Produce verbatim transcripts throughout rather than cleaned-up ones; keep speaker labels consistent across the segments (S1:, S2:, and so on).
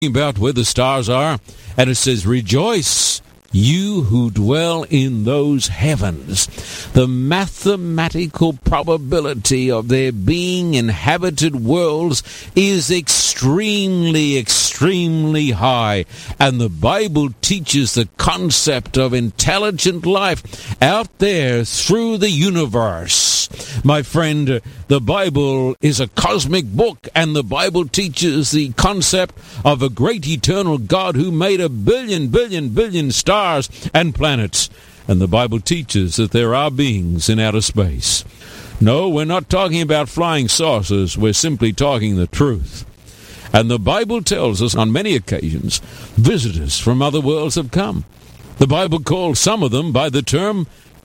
S1: about where the stars are, and it says, rejoice, you who dwell in those heavens. The mathematical probability of there being inhabited worlds is extremely, extremely high. And the Bible teaches the concept of intelligent life out there through the universe. My friend, the Bible is a cosmic book, and the Bible teaches the concept of a great eternal God who made a billion, billion, billion stars and planets. And the Bible teaches that there are beings in outer space. No, we're not talking about flying saucers. We're simply talking the truth. And the Bible tells us on many occasions, visitors from other worlds have come. The Bible calls some of them by the term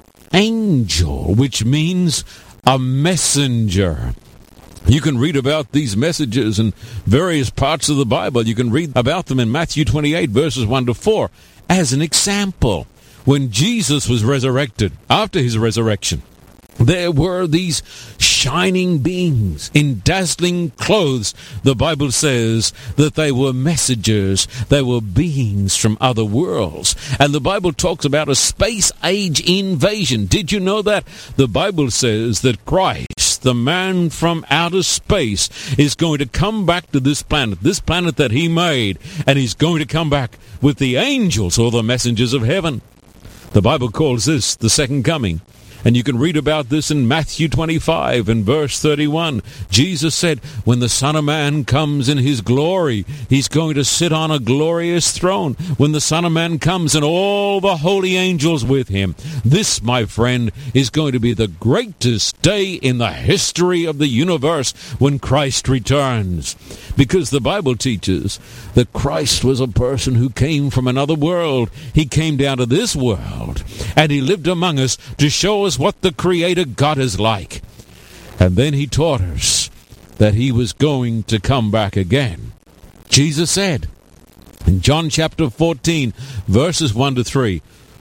S1: angel, which means a messenger. You can read about these messages in various parts of the Bible. You can read about them in Matthew twenty-eight, verses one to four. As an example, when Jesus was resurrected, after his resurrection, there were these shining beings in dazzling clothes. The Bible says that they were messengers. They were beings from other worlds. And the Bible talks about a space-age invasion. Did you know that? The Bible says that Christ, the man from outer space, is going to come back to this planet, this planet that he made, and he's going to come back with the angels or the messengers of heaven. The Bible calls this the second coming. And you can read about this in Matthew twenty-five and verse thirty-one. Jesus said, when the Son of Man comes in his glory, he's going to sit on a glorious throne. When the Son of Man comes and all the holy angels with him. This, my friend, is going to be the greatest day in the history of the universe when Christ returns. Because the Bible teaches that Christ was a person who came from another world. He came down to this world, and he lived among us to show us what the Creator God is like. And then he taught us that he was going to come back again. Jesus said in John chapter fourteen, verses one to three,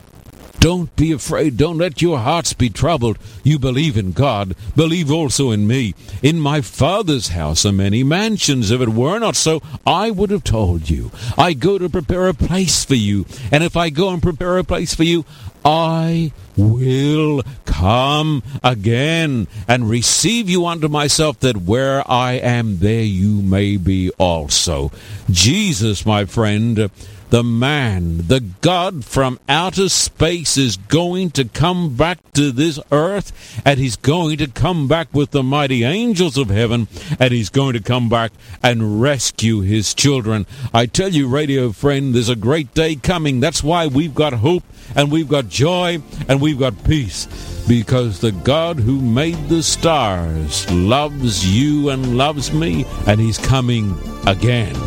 S1: don't be afraid. Don't let your hearts be troubled. You believe in God. Believe also in me. In my Father's house are many mansions. If it were not so, I would have told you. I go to prepare a place for you. And if I go and prepare a place for you, I will come again and receive you unto myself, that where I am, there you may be also. Jesus, my friend, the man, the God from outer space, is going to come back to this earth, and he's going to come back with the mighty angels of heaven, and he's going to come back and rescue his children. I tell you, radio friend, there's a great day coming. That's why we've got hope, and we've got joy, and we've got peace, because the God who made the stars loves you and loves me, and he's coming again.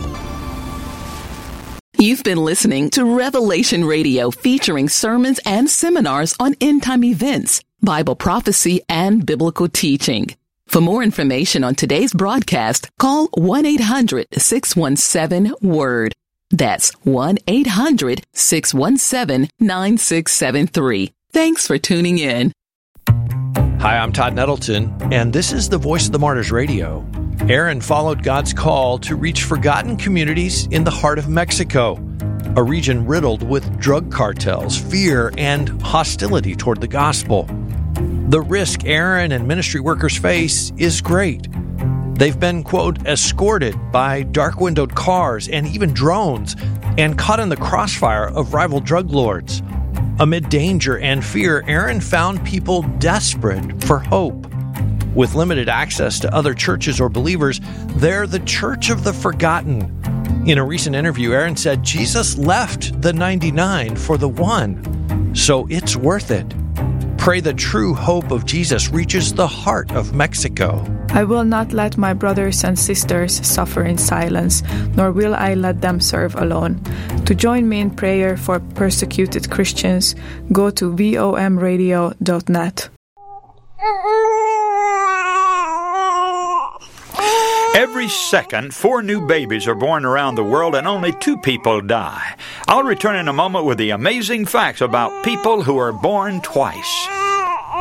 S2: You've been listening to Revelation Radio, featuring sermons and seminars on end-time events, Bible prophecy, and biblical teaching. For more information on today's broadcast, call one eight hundred six one seven WORD. That's one eight hundred six one seven nine six seven three. Thanks for tuning in.
S3: Hi, I'm Todd Nettleton, and this is the Voice of the Martyrs Radio. Aaron followed God's call to reach forgotten communities in the heart of Mexico, a region riddled with drug cartels, fear, and hostility toward the gospel. The risk Aaron and ministry workers face is great. They've been, quote, escorted by dark-windowed cars and even drones, and caught in the crossfire of rival drug lords. Amid danger and fear, Aaron found people desperate for hope. With limited access to other churches or believers, they're the church of the forgotten. In a recent interview, Aaron said Jesus left the ninety-nine for the one, so it's worth it. Pray the true hope of Jesus reaches the heart of Mexico.
S4: I will not let my brothers and sisters suffer in silence, nor will I let them serve alone. To join me in prayer for persecuted Christians, go to V O M radio dot net.
S5: Every second, four new babies are born around the world and only two people die. I'll return in a moment with the amazing facts about people who are born twice.